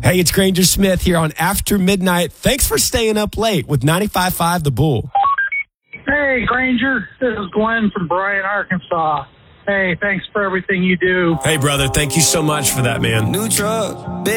Hey, it's Granger Smith here on After Midnight. Thanks for staying up late with 95.5 The Bull. Hey, Granger. This is Glenn from Bryan, Arkansas. Hey, thanks for everything you do. Hey, brother. Thank you so much for that, man. New truck.